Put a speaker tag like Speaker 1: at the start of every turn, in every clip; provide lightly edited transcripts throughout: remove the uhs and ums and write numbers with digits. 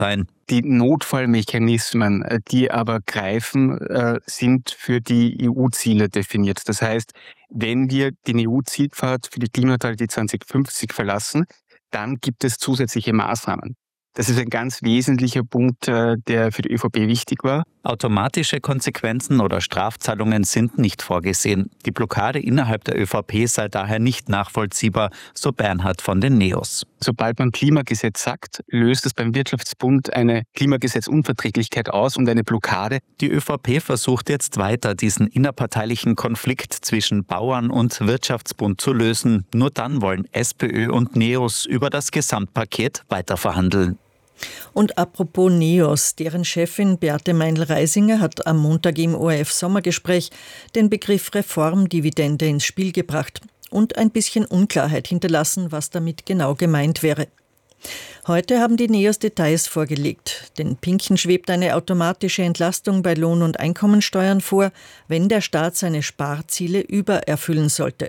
Speaker 1: sein.
Speaker 2: Die Notfallmechanismen, die aber greifen, sind für die EU-Ziele definiert. Das heißt, wenn wir den EU-Zielpfad für die Klimaneutralität 2050 verlassen, dann gibt es zusätzliche Maßnahmen. Das ist ein ganz wesentlicher Punkt, der für die ÖVP wichtig war.
Speaker 1: Automatische Konsequenzen oder Strafzahlungen sind nicht vorgesehen. Die Blockade innerhalb der ÖVP sei daher nicht nachvollziehbar, so Bernhard von den NEOS.
Speaker 2: Sobald man Klimagesetz sagt, löst es beim Wirtschaftsbund eine Klimagesetzunverträglichkeit aus und eine Blockade.
Speaker 1: Die ÖVP versucht jetzt weiter, diesen innerparteilichen Konflikt zwischen Bauern und Wirtschaftsbund zu lösen. Nur dann wollen SPÖ und NEOS über das Gesamtpaket weiterverhandeln.
Speaker 3: Und apropos NEOS, deren Chefin Beate Meindl-Reisinger hat am Montag im ORF-Sommergespräch den Begriff Reformdividende ins Spiel gebracht und ein bisschen Unklarheit hinterlassen, was damit genau gemeint wäre. Heute haben die NEOS Details vorgelegt. Den Pinken schwebt eine automatische Entlastung bei Lohn- und Einkommensteuern vor, wenn der Staat seine Sparziele übererfüllen sollte.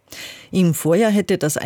Speaker 3: Im Vorjahr hätte das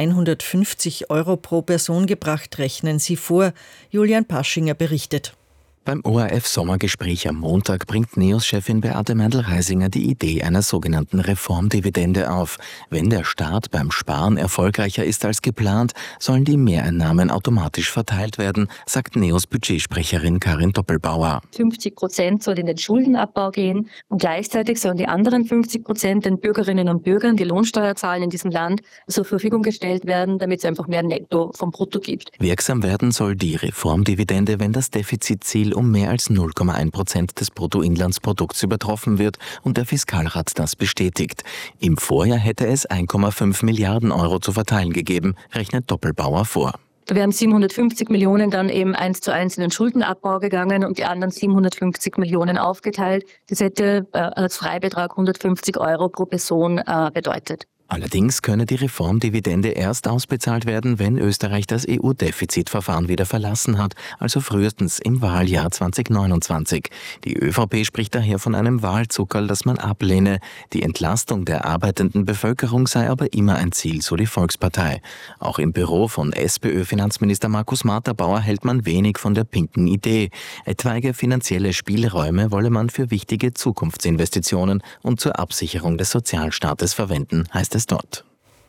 Speaker 3: 150 € pro Person gebracht, rechnen sie vor. Julian Paschinger berichtet.
Speaker 4: Beim ORF-Sommergespräch am Montag bringt NEOS-Chefin Beate Meindl-Reisinger die Idee einer sogenannten Reformdividende auf. Wenn der Staat beim Sparen erfolgreicher ist als geplant, sollen die Mehreinnahmen automatisch verteilt werden, sagt NEOS-Budgetsprecherin Karin Doppelbauer.
Speaker 5: 50% soll in den Schuldenabbau gehen und gleichzeitig sollen die anderen 50% den Bürgerinnen und Bürgern, die Lohnsteuer zahlen in diesem Land, zur Verfügung gestellt werden, damit es einfach mehr Netto vom Brutto gibt.
Speaker 4: Wirksam werden soll die Reformdividende, wenn das Defizitziel um mehr als 0,1% des Bruttoinlandsprodukts übertroffen wird und der Fiskalrat das bestätigt. Im Vorjahr hätte es 1,5 Milliarden € zu verteilen gegeben, rechnet Doppelbauer vor.
Speaker 5: Da wären 750 Millionen dann eben 1:1 in den Schuldenabbau gegangen und die anderen 750 Millionen aufgeteilt. Das hätte als Freibetrag 150 € pro Person bedeutet.
Speaker 4: Allerdings könne die Reformdividende erst ausbezahlt werden, wenn Österreich das EU-Defizitverfahren wieder verlassen hat, also frühestens im Wahljahr 2029. Die ÖVP spricht daher von einem Wahlzuckerl, das man ablehne. Die Entlastung der arbeitenden Bevölkerung sei aber immer ein Ziel, so die Volkspartei. Auch im Büro von SPÖ-Finanzminister Markus Materbauer hält man wenig von der pinken Idee. Etwaige finanzielle Spielräume wolle man für wichtige Zukunftsinvestitionen und zur Absicherung des Sozialstaates verwenden, heißt es dort.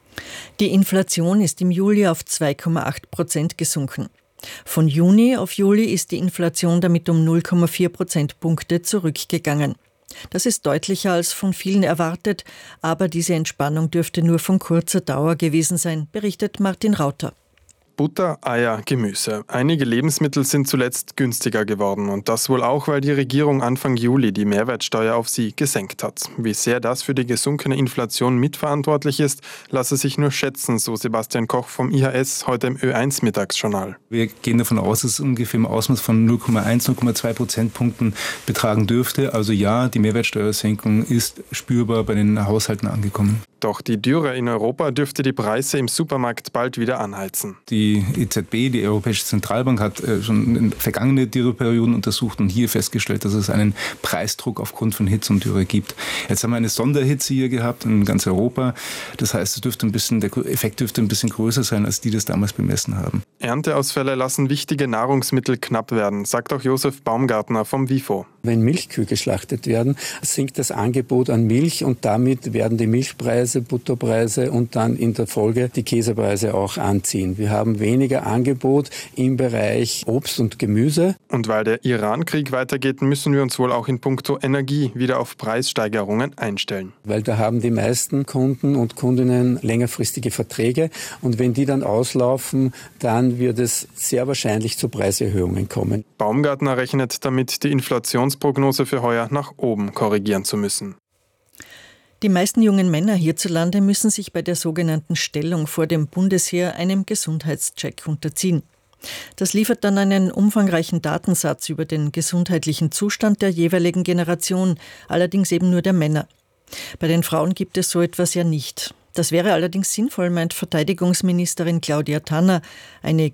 Speaker 3: Die Inflation ist im Juli auf 2,8% gesunken. Von Juni auf Juli ist die Inflation damit um 0,4 Prozentpunkte zurückgegangen. Das ist deutlicher als von vielen erwartet, aber diese Entspannung dürfte nur von kurzer Dauer gewesen sein, berichtet Martin Rauter.
Speaker 6: Butter, Eier, Gemüse. Einige Lebensmittel sind zuletzt günstiger geworden und das wohl auch, weil die Regierung Anfang Juli die Mehrwertsteuer auf sie gesenkt hat. Wie sehr das für die gesunkene Inflation mitverantwortlich ist, lasse sich nur schätzen, so Sebastian Koch vom IHS heute im Ö1 Mittagsjournal.
Speaker 7: Wir gehen davon aus, dass es ungefähr im Ausmaß von 0,1, 0,2 Prozentpunkten betragen dürfte. Also ja, die Mehrwertsteuersenkung ist spürbar bei den Haushalten angekommen.
Speaker 6: Doch die Dürre in Europa dürfte die Preise im Supermarkt bald wieder anheizen.
Speaker 7: Die EZB, die Europäische Zentralbank, hat schon in vergangene Dürreperioden untersucht und hier festgestellt, dass es einen Preisdruck aufgrund von Hitze und Dürre gibt. Jetzt haben wir eine Sonderhitze hier gehabt in ganz Europa. Das heißt, der Effekt dürfte ein bisschen größer sein, als die das damals bemessen haben.
Speaker 6: Ernteausfälle lassen wichtige Nahrungsmittel knapp werden, sagt auch Josef Baumgartner vom WIFO.
Speaker 8: Wenn Milchkühe geschlachtet werden, sinkt das Angebot an Milch und damit werden die Milchpreise, Butterpreise und dann in der Folge die Käsepreise auch anziehen. Wir haben weniger Angebot im Bereich Obst und Gemüse.
Speaker 6: Und weil der Iran-Krieg weitergeht, müssen wir uns wohl auch in puncto Energie wieder auf Preissteigerungen einstellen.
Speaker 8: Weil da haben die meisten Kunden und Kundinnen längerfristige Verträge und wenn die dann auslaufen, dann wird es sehr wahrscheinlich zu Preiserhöhungen kommen.
Speaker 6: Baumgartner rechnet damit, die Inflationsprognose für heuer nach oben korrigieren zu müssen.
Speaker 3: Die meisten jungen Männer hierzulande müssen sich bei der sogenannten Stellung vor dem Bundesheer einem Gesundheitscheck unterziehen. Das liefert dann einen umfangreichen Datensatz über den gesundheitlichen Zustand der jeweiligen Generation, allerdings eben nur der Männer. Bei den Frauen gibt es so etwas ja nicht. Das wäre allerdings sinnvoll, meint Verteidigungsministerin Claudia Tanner. Eine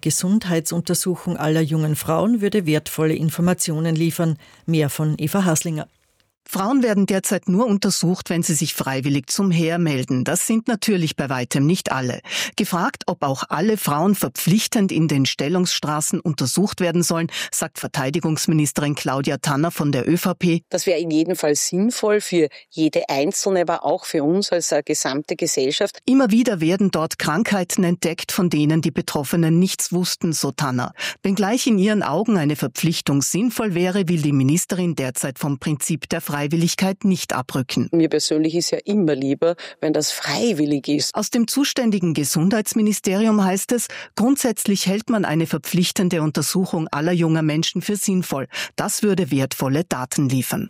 Speaker 3: Gesundheitsuntersuchung aller jungen Frauen würde wertvolle Informationen liefern. Mehr von Eva Haslinger.
Speaker 9: Frauen werden derzeit nur untersucht, wenn sie sich freiwillig zum Heer melden. Das sind natürlich bei weitem nicht alle. Gefragt, ob auch alle Frauen verpflichtend in den Stellungsstraßen untersucht werden sollen, sagt Verteidigungsministerin Claudia Tanner von der ÖVP.
Speaker 10: Das wäre in jedem Fall sinnvoll für jede Einzelne, aber auch für uns als gesamte Gesellschaft.
Speaker 9: Immer wieder werden dort Krankheiten entdeckt, von denen die Betroffenen nichts wussten, so Tanner. Wenngleich in ihren Augen eine Verpflichtung sinnvoll wäre, will die Ministerin derzeit vom Prinzip der Freiwilligkeit nicht abrücken.
Speaker 10: Mir persönlich ist ja immer lieber, wenn das freiwillig ist.
Speaker 9: Aus dem zuständigen Gesundheitsministerium heißt es, grundsätzlich hält man eine verpflichtende Untersuchung aller junger Menschen für sinnvoll. Das würde wertvolle Daten liefern.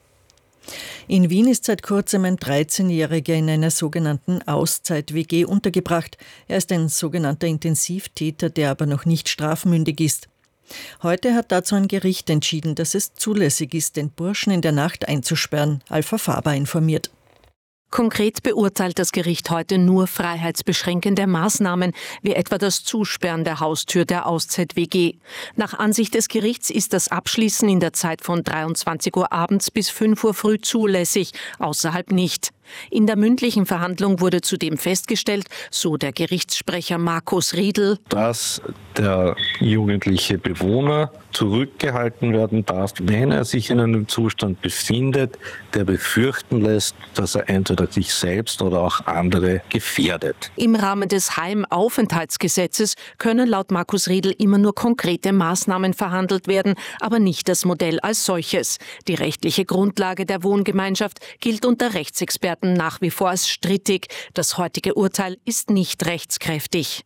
Speaker 3: In Wien ist seit kurzem ein 13-Jähriger in einer sogenannten Auszeit-WG untergebracht. Er ist ein sogenannter Intensivtäter, der aber noch nicht strafmündig ist. Heute hat dazu ein Gericht entschieden, dass es zulässig ist, den Burschen in der Nacht einzusperren. Alpha Faber informiert.
Speaker 11: Konkret beurteilt das Gericht heute nur freiheitsbeschränkende Maßnahmen, wie etwa das Zusperren der Haustür der Auszeit-WG. Nach Ansicht des Gerichts ist das Abschließen in der Zeit von 23 Uhr abends bis 5 Uhr früh zulässig, außerhalb nicht. In der mündlichen Verhandlung wurde zudem festgestellt, so der Gerichtssprecher Markus Riedl,
Speaker 12: dass der jugendliche Bewohner zurückgehalten werden darf, wenn er sich in einem Zustand befindet, der befürchten lässt, dass er entweder sich selbst oder auch andere gefährdet.
Speaker 11: Im Rahmen des Heimaufenthaltsgesetzes können laut Markus Riedl immer nur konkrete Maßnahmen verhandelt werden, aber nicht das Modell als solches. Die rechtliche Grundlage der Wohngemeinschaft gilt unter Rechtsexperten nach wie vor als strittig. Das heutige Urteil ist nicht rechtskräftig.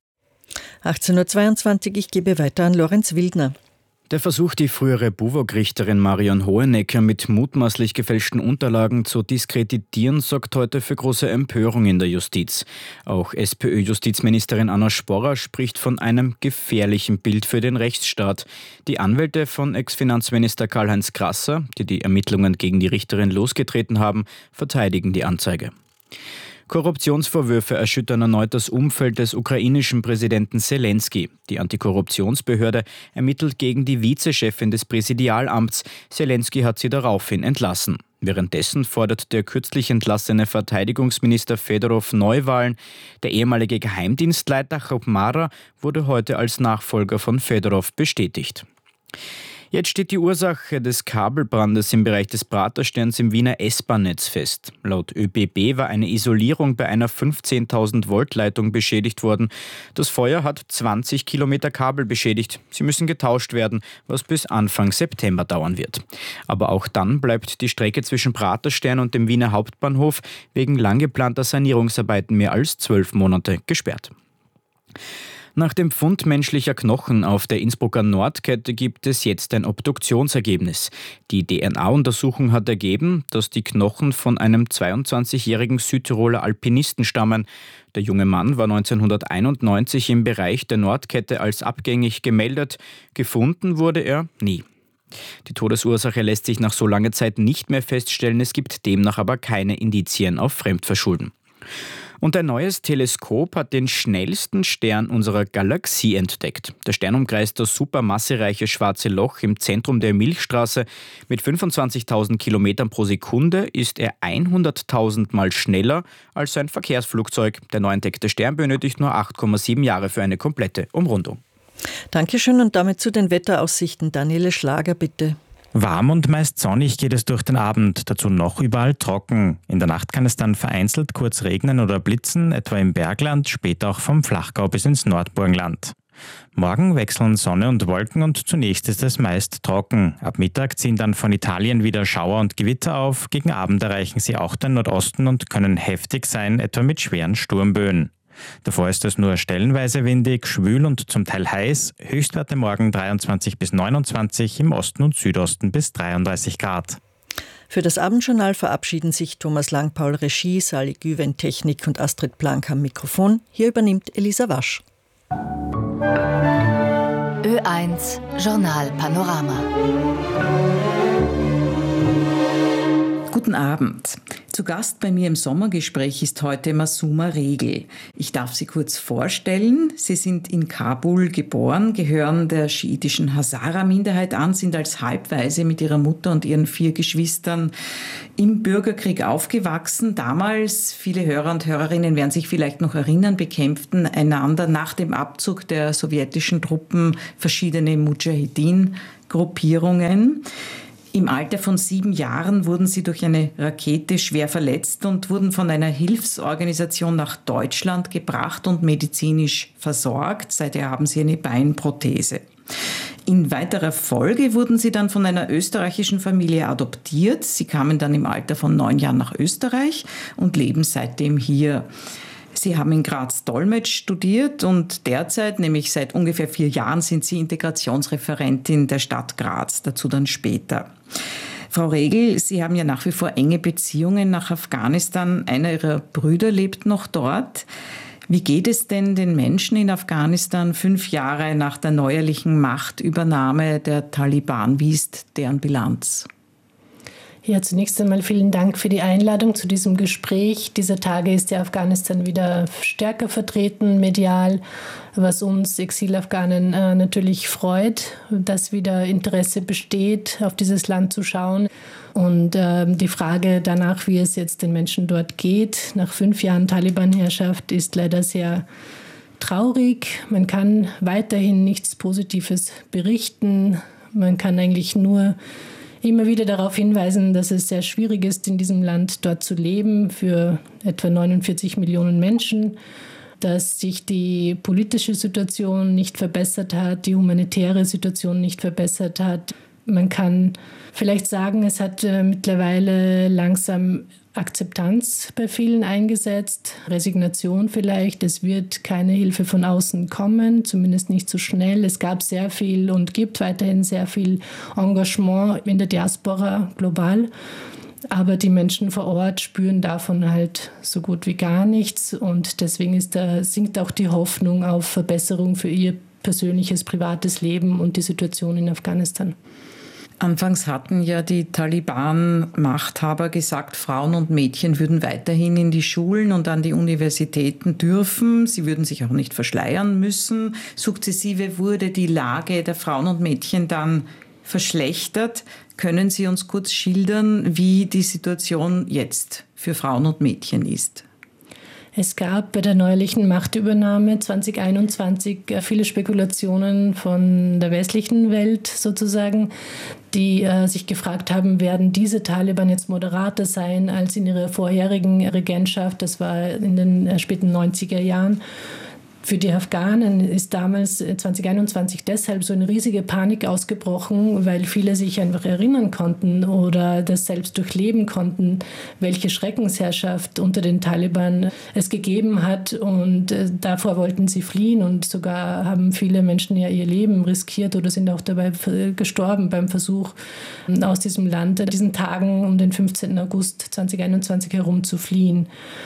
Speaker 3: 18.22 Uhr, ich gebe weiter an Lorenz Wildner.
Speaker 13: Der Versuch, die frühere BUWOG-Richterin Marion Hohenecker mit mutmaßlich gefälschten Unterlagen zu diskreditieren, sorgt heute für große Empörung in der Justiz. Auch SPÖ-Justizministerin Anna Sporrer spricht von einem gefährlichen Bild für den Rechtsstaat. Die Anwälte von Ex-Finanzminister Karl-Heinz Grasser, die die Ermittlungen gegen die Richterin losgetreten haben, verteidigen die Anzeige. Korruptionsvorwürfe erschüttern erneut das Umfeld des ukrainischen Präsidenten Selenskyj. Die Antikorruptionsbehörde ermittelt gegen die Vizechefin des Präsidialamts. Selenskyj hat sie daraufhin entlassen. Währenddessen fordert der kürzlich entlassene Verteidigungsminister Fedorov Neuwahlen. Der ehemalige Geheimdienstleiter Chopmara wurde heute als Nachfolger von Fedorov bestätigt. Jetzt steht die Ursache des Kabelbrandes im Bereich des Pratersterns im Wiener S-Bahn-Netz fest. Laut ÖBB war eine Isolierung bei einer 15.000 Volt Leitung beschädigt worden. Das Feuer hat 20 Kilometer Kabel beschädigt. Sie müssen getauscht werden, was bis Anfang September dauern wird. Aber auch dann bleibt die Strecke zwischen Praterstern und dem Wiener Hauptbahnhof wegen lang geplanter Sanierungsarbeiten mehr als 12 Monate gesperrt. Nach dem Fund menschlicher Knochen auf der Innsbrucker Nordkette gibt es jetzt ein Obduktionsergebnis. Die DNA-Untersuchung hat ergeben, dass die Knochen von einem 22-jährigen Südtiroler Alpinisten stammen. Der junge Mann war 1991 im Bereich der Nordkette als abgängig gemeldet. Gefunden wurde er nie. Die Todesursache lässt sich nach so langer Zeit nicht mehr feststellen. Es gibt demnach aber keine Indizien auf Fremdverschulden. Und ein neues Teleskop hat den schnellsten Stern unserer Galaxie entdeckt. Der Stern umkreist das supermassereiche Schwarze Loch im Zentrum der Milchstraße. Mit 25.000 Kilometern pro Sekunde ist er 100.000 Mal schneller als ein Verkehrsflugzeug. Der neu entdeckte Stern benötigt nur 8,7 Jahre für eine komplette Umrundung.
Speaker 3: Dankeschön und damit zu den Wetteraussichten. Daniele Schlager, bitte.
Speaker 14: Warm und meist sonnig geht es durch den Abend, dazu noch überall trocken. In der Nacht kann es dann vereinzelt kurz regnen oder blitzen, etwa im Bergland, später auch vom Flachgau bis ins Nordburgenland. Morgen wechseln Sonne und Wolken und zunächst ist es meist trocken. Ab Mittag ziehen dann von Italien wieder Schauer und Gewitter auf. Gegen Abend erreichen sie auch den Nordosten und können heftig sein, etwa mit schweren Sturmböen. Davor ist es nur stellenweise windig, schwül und zum Teil heiß. Höchstwerte morgen 23 bis 29, im Osten und Südosten bis 33 Grad.
Speaker 3: Für das Abendjournal verabschieden sich Thomas Langpaul Regie, Sali Güven Technik und Astrid Plank am Mikrofon. Hier übernimmt Elisa Wasch.
Speaker 15: Ö1 Journal Panorama.
Speaker 16: Guten Abend. Zu Gast bei mir im Sommergespräch ist heute Masuma Regel. Ich darf Sie kurz vorstellen. Sie sind in Kabul geboren, gehören der schiitischen Hazara-Minderheit an, sind als Halbwaise mit ihrer Mutter und ihren 4 Geschwistern im Bürgerkrieg aufgewachsen. Damals, viele Hörer und Hörerinnen werden sich vielleicht noch erinnern, bekämpften einander nach dem Abzug der sowjetischen Truppen verschiedene Mujahedin-Gruppierungen. Im Alter von 7 Jahren wurden sie durch eine Rakete schwer verletzt und wurden von einer Hilfsorganisation nach Deutschland gebracht und medizinisch versorgt. Seither haben sie eine Beinprothese. In weiterer Folge wurden sie dann von einer österreichischen Familie adoptiert. Sie kamen dann im Alter von 9 Jahren nach Österreich und leben seitdem hier. Sie haben in Graz Dolmetsch studiert und derzeit, nämlich seit ungefähr 4 Jahren, sind Sie Integrationsreferentin der Stadt Graz, dazu dann später. Frau Regel, Sie haben ja nach wie vor enge Beziehungen nach Afghanistan. Einer Ihrer Brüder lebt noch dort. Wie geht es denn den Menschen in Afghanistan 5 Jahre nach der neuerlichen Machtübernahme der Taliban? Wie ist deren Bilanz?
Speaker 17: Ja, zunächst einmal vielen Dank für die Einladung zu diesem Gespräch. Dieser Tage ist ja Afghanistan wieder stärker vertreten, medial, was uns Exilafghanen natürlich freut, dass wieder Interesse besteht, auf dieses Land zu schauen. Und die Frage danach, wie es jetzt den Menschen dort geht, nach 5 Jahren Taliban-Herrschaft, ist leider sehr traurig. Man kann weiterhin nichts Positives berichten. Man kann eigentlich nur immer wieder darauf hinweisen, dass es sehr schwierig ist, in diesem Land dort zu leben, für etwa 49 Millionen Menschen, dass sich die politische Situation nicht verbessert hat, die humanitäre Situation nicht verbessert hat. Man kann vielleicht sagen, es hat mittlerweile langsam Akzeptanz bei vielen eingesetzt, Resignation vielleicht. Es wird keine Hilfe von außen kommen, zumindest nicht so schnell. Es gab sehr viel und gibt weiterhin sehr viel Engagement in der Diaspora global. Aber die Menschen vor Ort spüren davon halt so gut wie gar nichts. Und deswegen sinkt auch die Hoffnung auf Verbesserung für ihr persönliches, privates Leben und die Situation in Afghanistan.
Speaker 16: Anfangs hatten ja die Taliban-Machthaber gesagt, Frauen und Mädchen würden weiterhin in die Schulen und an die Universitäten dürfen. Sie würden sich auch nicht verschleiern müssen. Sukzessive wurde die Lage der Frauen und Mädchen dann verschlechtert. Können Sie uns kurz schildern, wie die Situation jetzt für Frauen und Mädchen ist?
Speaker 17: Es gab bei der neuerlichen Machtübernahme 2021 viele Spekulationen von der westlichen Welt sozusagen, die sich gefragt haben, werden diese Taliban jetzt moderater sein als in ihrer vorherigen Regentschaft? Das war in den späten 90er Jahren. Für die Afghanen ist damals 2021 deshalb so eine riesige Panik ausgebrochen, weil viele sich einfach erinnern konnten oder das selbst durchleben konnten, welche Schreckensherrschaft unter den Taliban es gegeben hat. Und davor wollten sie fliehen und sogar haben viele Menschen ja ihr Leben riskiert oder sind auch dabei gestorben beim Versuch, aus diesem Land in diesen Tagen um den 15. August 2021 herum zu fliehen.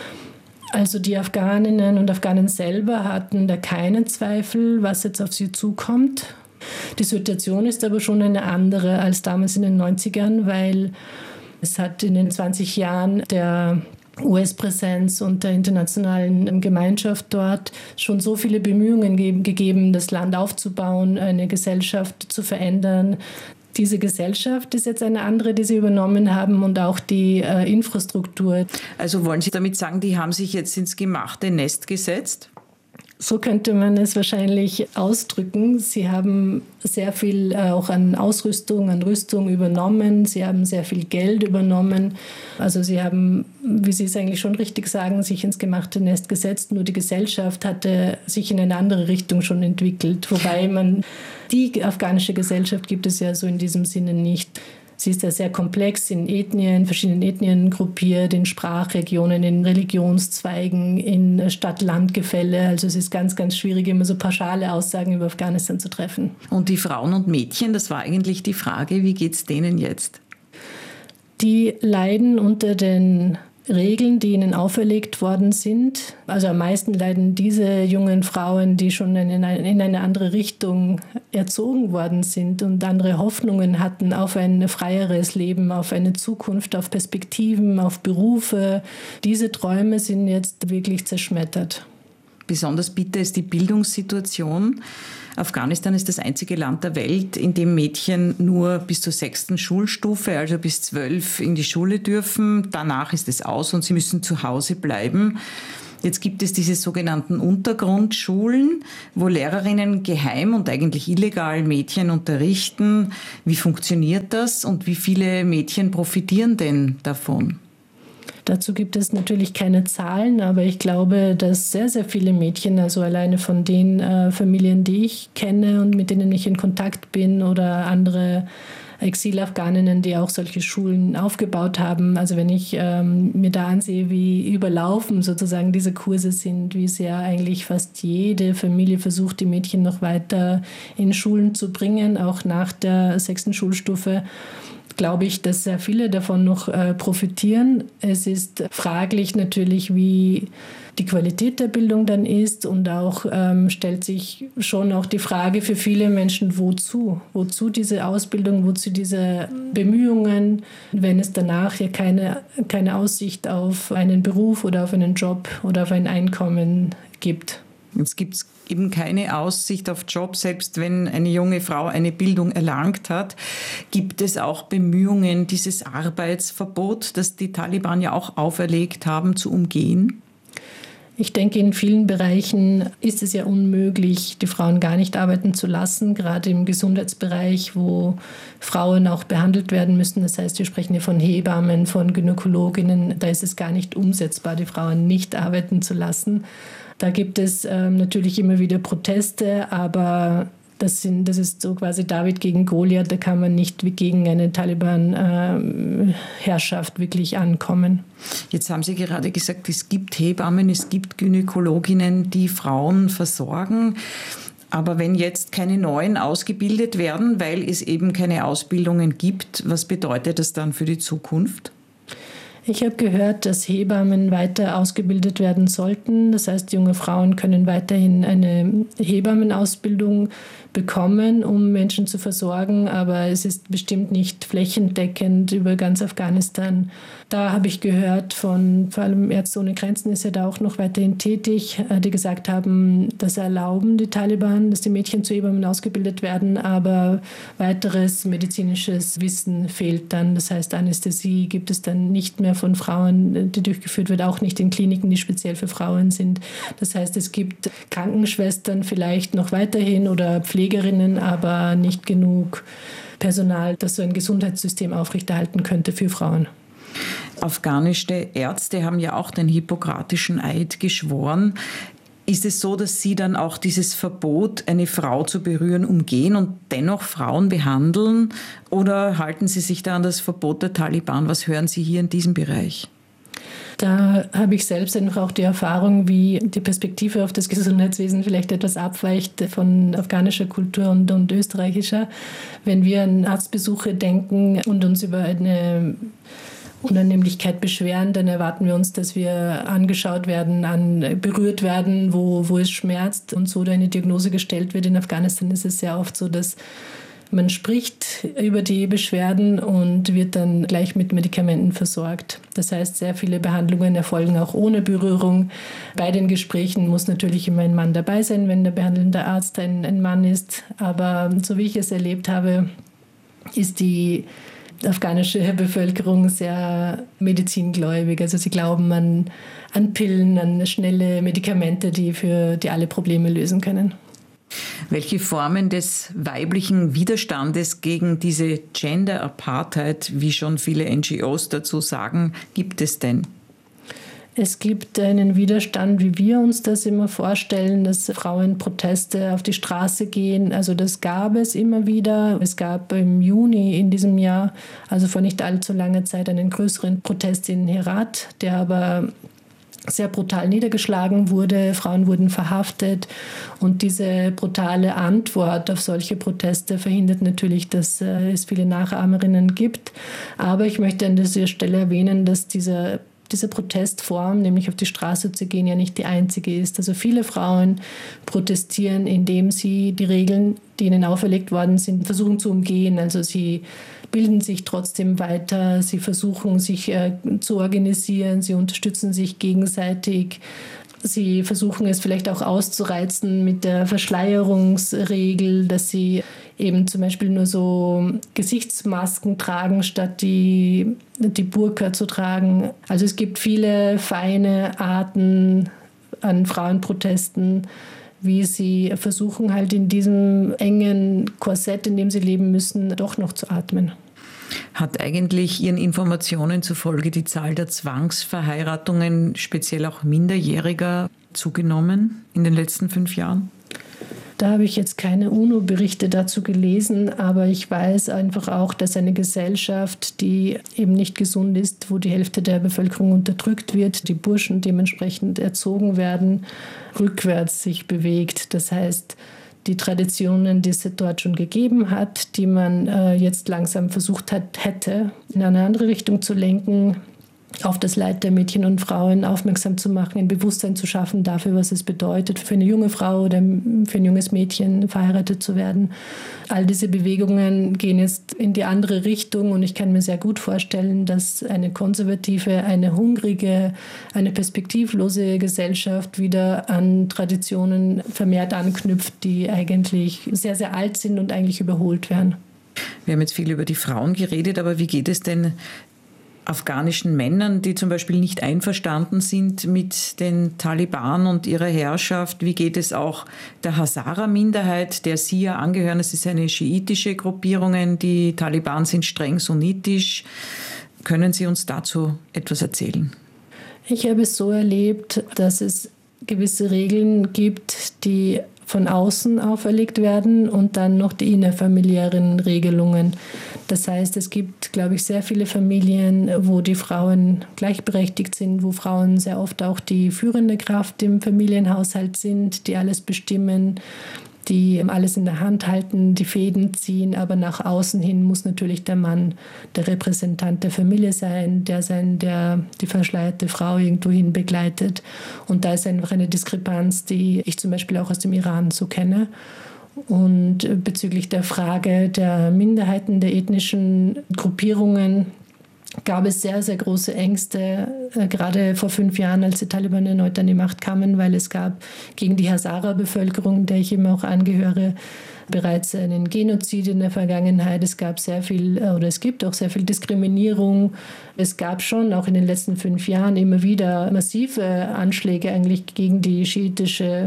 Speaker 17: Also die Afghaninnen und Afghanen selber hatten da keinen Zweifel, was jetzt auf sie zukommt. Die Situation ist aber schon eine andere als damals in den 90ern, weil es hat in den 20 Jahren der US-Präsenz und der internationalen Gemeinschaft dort schon so viele Bemühungen gegeben, das Land aufzubauen, eine Gesellschaft zu verändern. Diese Gesellschaft ist jetzt eine andere, die sie übernommen haben und auch die Infrastruktur.
Speaker 16: Also wollen Sie damit sagen, die haben sich jetzt ins gemachte Nest gesetzt?
Speaker 17: So könnte man es wahrscheinlich ausdrücken. Sie haben sehr viel auch an Ausrüstung, an Rüstung übernommen. Sie haben sehr viel Geld übernommen. Also sie haben, wie Sie es eigentlich schon richtig sagen, sich ins gemachte Nest gesetzt. Nur die Gesellschaft hatte sich in eine andere Richtung schon entwickelt. Wobei die afghanische Gesellschaft gibt es ja so in diesem Sinne nicht. Sie ist ja sehr komplex in Ethnien, verschiedenen Ethnien gruppiert, in Sprachregionen, in Religionszweigen, in Stadt-Land-Gefälle. Also es ist ganz, ganz schwierig, immer so pauschale Aussagen über Afghanistan zu treffen.
Speaker 16: Und die Frauen und Mädchen, das war eigentlich die Frage, wie geht es denen jetzt?
Speaker 17: Die leiden unter den Regeln, die ihnen auferlegt worden sind. Also am meisten leiden diese jungen Frauen, die schon in eine andere Richtung erzogen worden sind und andere Hoffnungen hatten auf ein freieres Leben, auf eine Zukunft, auf Perspektiven, auf Berufe. Diese Träume sind jetzt wirklich zerschmettert.
Speaker 16: Besonders bitter ist die Bildungssituation. Afghanistan ist das einzige Land der Welt, in dem Mädchen nur bis zur 6. Schulstufe, also bis 12, in die Schule dürfen. Danach ist es aus und sie müssen zu Hause bleiben. Jetzt gibt es diese sogenannten Untergrundschulen, wo Lehrerinnen geheim und eigentlich illegal Mädchen unterrichten. Wie funktioniert das und wie viele Mädchen profitieren denn davon?
Speaker 17: Dazu gibt es natürlich keine Zahlen, aber ich glaube, dass sehr, sehr viele Mädchen, also alleine von den Familien, die ich kenne und mit denen ich in Kontakt bin oder andere Exilafghaninnen, die auch solche Schulen aufgebaut haben. Also wenn ich mir da ansehe, wie überlaufen sozusagen diese Kurse sind, wie sehr eigentlich fast jede Familie versucht, die Mädchen noch weiter in Schulen zu bringen, auch nach der 6. Schulstufe, glaube ich, dass sehr viele davon noch profitieren. Es ist fraglich natürlich, wie die Qualität der Bildung dann ist und auch stellt sich schon auch die Frage für viele Menschen, wozu? Wozu diese Ausbildung, wozu diese Bemühungen, wenn es danach ja keine Aussicht auf einen Beruf oder auf einen Job oder auf ein Einkommen gibt.
Speaker 16: Jetzt gibt es eben keine Aussicht auf Job, selbst wenn eine junge Frau eine Bildung erlangt hat. Gibt es auch Bemühungen, dieses Arbeitsverbot, das die Taliban ja auch auferlegt haben, zu umgehen?
Speaker 17: Ich denke, in vielen Bereichen ist es ja unmöglich, die Frauen gar nicht arbeiten zu lassen, gerade im Gesundheitsbereich, wo Frauen auch behandelt werden müssen. Das heißt, wir sprechen hier von Hebammen, von Gynäkologinnen. Da ist es gar nicht umsetzbar, die Frauen nicht arbeiten zu lassen. Da gibt es natürlich immer wieder Proteste, aber das ist so quasi David gegen Goliath. Da kann man nicht gegen eine Taliban-Herrschaft wirklich ankommen.
Speaker 16: Jetzt haben Sie gerade gesagt, es gibt Hebammen, es gibt Gynäkologinnen, die Frauen versorgen. Aber wenn jetzt keine neuen ausgebildet werden, weil es eben keine Ausbildungen gibt, was bedeutet das dann für die Zukunft?
Speaker 17: Ich habe gehört, dass Hebammen weiter ausgebildet werden sollten. Das heißt, junge Frauen können weiterhin eine Hebammenausbildung bekommen, um Menschen zu versorgen. Aber es ist bestimmt nicht flächendeckend über ganz Afghanistan. Da habe ich gehört von, vor allem Ärzte ohne Grenzen ist ja da auch noch weiterhin tätig, die gesagt haben, das erlauben die Taliban, dass die Mädchen zu Hebammen ausgebildet werden, aber weiteres medizinisches Wissen fehlt dann. Das heißt, Anästhesie gibt es dann nicht mehr von Frauen, die durchgeführt wird, auch nicht in Kliniken, die speziell für Frauen sind. Das heißt, es gibt Krankenschwestern vielleicht noch weiterhin oder Pflegerinnen, aber nicht genug Personal, das so ein Gesundheitssystem aufrechterhalten könnte für Frauen.
Speaker 16: Afghanische Ärzte haben ja auch den hippokratischen Eid geschworen. Ist es so, dass Sie dann auch dieses Verbot, eine Frau zu berühren, umgehen und dennoch Frauen behandeln? Oder halten Sie sich da an das Verbot der Taliban? Was hören Sie hier in diesem Bereich?
Speaker 17: Da habe ich selbst einfach auch die Erfahrung, wie die Perspektive auf das Gesundheitswesen vielleicht etwas abweicht von afghanischer Kultur und österreichischer. Wenn wir an Arztbesuche denken und uns über eine Unannehmlichkeit beschweren, dann erwarten wir uns, dass wir angeschaut werden, berührt werden, wo es schmerzt und so eine Diagnose gestellt wird. In Afghanistan ist es sehr oft so, dass man spricht über die Beschwerden und wird dann gleich mit Medikamenten versorgt. Das heißt, sehr viele Behandlungen erfolgen auch ohne Berührung. Bei den Gesprächen muss natürlich immer ein Mann dabei sein, wenn der behandelnde Arzt ein Mann ist. Aber so wie ich es erlebt habe, ist die afghanische Bevölkerung sehr medizingläubig. Also sie glauben an Pillen, an schnelle Medikamente, die alle Probleme lösen können.
Speaker 16: Welche Formen des weiblichen Widerstandes gegen diese Gender-Apartheid, wie schon viele NGOs dazu sagen, gibt es denn?
Speaker 17: Es gibt einen Widerstand, wie wir uns das immer vorstellen, dass Frauen Proteste auf die Straße gehen. Also das gab es immer wieder. Es gab im Juni in diesem Jahr, also vor nicht allzu langer Zeit, einen größeren Protest in Herat, der aber sehr brutal niedergeschlagen wurde. Frauen wurden verhaftet. Und diese brutale Antwort auf solche Proteste verhindert natürlich, dass es viele Nachahmerinnen gibt. Aber ich möchte an dieser Stelle erwähnen, dass dieser diese Protestform, nämlich auf die Straße zu gehen, ja nicht die einzige ist. Also viele Frauen protestieren, indem sie die Regeln, die ihnen auferlegt worden sind, versuchen zu umgehen. Also sie bilden sich trotzdem weiter, sie versuchen sich zu organisieren, sie unterstützen sich gegenseitig. Sie versuchen es vielleicht auch auszureizen mit der Verschleierungsregel, dass sie eben zum Beispiel nur so Gesichtsmasken tragen, statt die Burka zu tragen. Also es gibt viele feine Arten an Frauenprotesten, wie sie versuchen halt in diesem engen Korsett, in dem sie leben müssen, doch noch zu atmen.
Speaker 16: Hat eigentlich Ihren Informationen zufolge die Zahl der Zwangsverheiratungen, speziell auch Minderjähriger, zugenommen in den letzten 5 Jahren?
Speaker 17: Da habe ich jetzt keine UNO-Berichte dazu gelesen, aber ich weiß einfach auch, dass eine Gesellschaft, die eben nicht gesund ist, wo die Hälfte der Bevölkerung unterdrückt wird, die Burschen dementsprechend erzogen werden, rückwärts sich bewegt. Das heißt, die Traditionen, die es dort schon gegeben hat, die man jetzt langsam versucht hätte, in eine andere Richtung zu lenken, auf das Leid der Mädchen und Frauen aufmerksam zu machen, ein Bewusstsein zu schaffen dafür, was es bedeutet, für eine junge Frau oder für ein junges Mädchen verheiratet zu werden. All diese Bewegungen gehen jetzt in die andere Richtung und ich kann mir sehr gut vorstellen, dass eine konservative, eine hungrige, eine perspektivlose Gesellschaft wieder an Traditionen vermehrt anknüpft, die eigentlich sehr, sehr alt sind und eigentlich überholt werden.
Speaker 16: Wir haben jetzt viel über die Frauen geredet, aber wie geht es denn afghanischen Männern, die zum Beispiel nicht einverstanden sind mit den Taliban und ihrer Herrschaft? Wie geht es auch der Hazara-Minderheit, der Sie ja angehören? Es ist eine schiitische Gruppierung, die Taliban sind streng sunnitisch. Können Sie uns dazu etwas erzählen?
Speaker 17: Ich habe es so erlebt, dass es gewisse Regeln gibt, die von außen auferlegt werden und dann noch die innerfamiliären Regelungen. Das heißt, es gibt, glaube ich, sehr viele Familien, wo die Frauen gleichberechtigt sind, wo Frauen sehr oft auch die führende Kraft im Familienhaushalt sind, die alles bestimmen, die alles in der Hand halten, die Fäden ziehen, aber nach außen hin muss natürlich der Mann der Repräsentant der Familie sein, der die verschleierte Frau irgendwohin begleitet. Und da ist einfach eine Diskrepanz, die ich zum Beispiel auch aus dem Iran so kenne. Und bezüglich der Frage der Minderheiten, der ethnischen Gruppierungen, gab es sehr, sehr große Ängste, gerade vor 5 Jahren, als die Taliban erneut an die Macht kamen, weil es gab gegen die Hazara-Bevölkerung, der ich eben auch angehöre, bereits einen Genozid in der Vergangenheit. Es gibt auch sehr viel Diskriminierung. Es gab schon auch in den letzten 5 Jahren immer wieder massive Anschläge eigentlich gegen die schiitische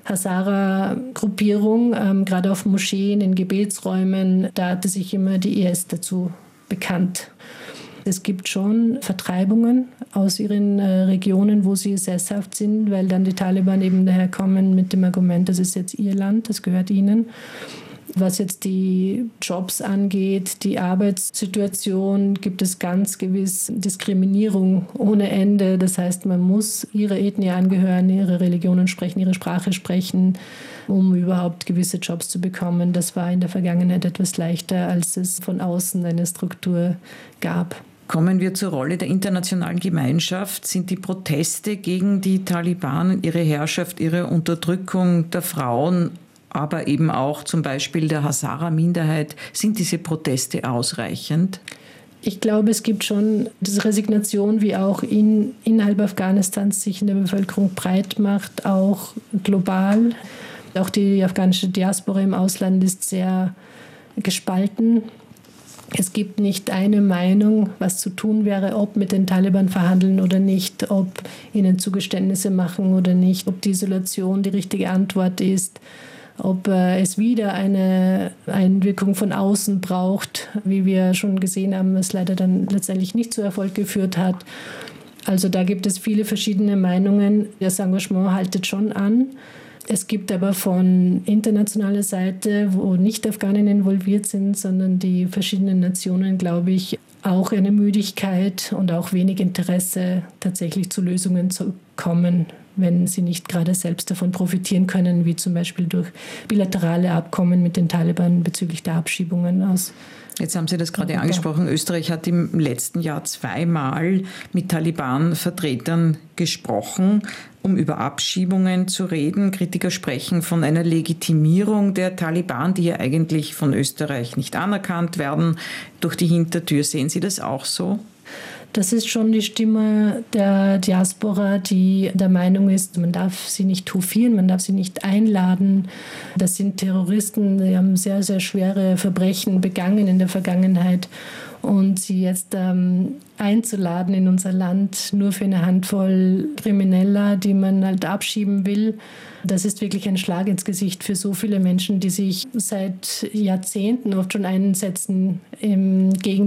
Speaker 17: Hazara-Gruppierung, gerade auf Moscheen, in Gebetsräumen. Da hatte sich immer die IS dazu bekannt. Es gibt schon Vertreibungen aus ihren Regionen, wo sie sesshaft sind, weil dann die Taliban eben daherkommen mit dem Argument, das ist jetzt ihr Land, das gehört ihnen. Was jetzt die Jobs angeht, die Arbeitssituation, gibt es ganz gewiss Diskriminierung ohne Ende. Das heißt, man muss ihrer Ethnie angehören, ihre Religionen sprechen, ihre Sprache sprechen, um überhaupt gewisse Jobs zu bekommen. Das war in der Vergangenheit etwas leichter, als es von außen eine Struktur gab.
Speaker 16: Kommen wir zur Rolle der internationalen Gemeinschaft. Sind die Proteste gegen die Taliban, ihre Herrschaft, ihre Unterdrückung der Frauen, aber eben auch zum Beispiel der Hazara-Minderheit, sind diese Proteste ausreichend?
Speaker 17: Ich glaube, es gibt schon diese Resignation, wie auch innerhalb Afghanistans sich in der Bevölkerung breit macht, auch global. Auch die afghanische Diaspora im Ausland ist sehr gespalten. Es gibt nicht eine Meinung, was zu tun wäre, ob mit den Taliban verhandeln oder nicht, ob ihnen Zugeständnisse machen oder nicht, ob die Isolation die richtige Antwort ist, ob es wieder eine Einwirkung von außen braucht, wie wir schon gesehen haben, was leider dann letztendlich nicht zu Erfolg geführt hat. Also da gibt es viele verschiedene Meinungen. Das Engagement haltet schon an. Es gibt aber von internationaler Seite, wo nicht Afghanen involviert sind, sondern die verschiedenen Nationen, glaube ich, auch eine Müdigkeit und auch wenig Interesse, tatsächlich zu Lösungen zu kommen, wenn sie nicht gerade selbst davon profitieren können, wie zum Beispiel durch bilaterale Abkommen mit den Taliban bezüglich der Abschiebungen aus
Speaker 16: Jetzt haben Sie das gerade angesprochen. Österreich hat im letzten Jahr 2-mal mit Taliban-Vertretern gesprochen, um über Abschiebungen zu reden. Kritiker sprechen von einer Legitimierung der Taliban, die ja eigentlich von Österreich nicht anerkannt werden, durch die Hintertür. Sehen Sie das auch so?
Speaker 17: Das ist schon die Stimme der Diaspora, die der Meinung ist, man darf sie nicht hofieren, man darf sie nicht einladen. Das sind Terroristen, die haben sehr, sehr schwere Verbrechen begangen in der Vergangenheit. Und sie jetzt einzuladen in unser Land nur für eine Handvoll Krimineller, die man halt abschieben will, das ist wirklich ein Schlag ins Gesicht für so viele Menschen, die sich seit Jahrzehnten oft schon einsetzen gegen